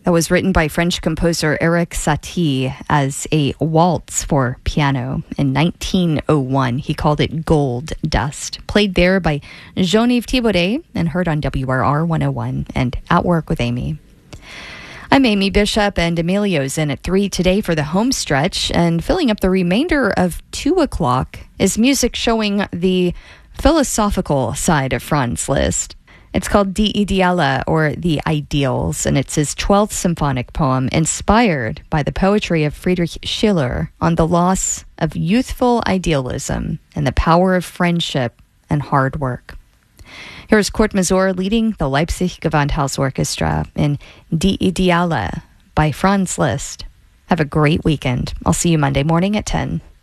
that was written by French composer Erik Satie as a waltz for piano in 1901. He called it Gold Dust. Played there by Jean-Yves Thibaudet and heard on WRR 101 and At Work with Amy. I'm Amy Bishop, and Emilio's in at 3 today for the home stretch, and filling up the remainder of 2 o'clock is music showing the philosophical side of Franz Liszt. It's called Die Ideale, or The Ideals, and it's his 12th symphonic poem inspired by the poetry of Friedrich Schiller on the loss of youthful idealism and the power of friendship and hard work. Here's Kurt Masur leading the Leipzig Gewandhaus Orchestra in Die Ideale by Franz Liszt. Have a great weekend. I'll see you Monday morning at 10.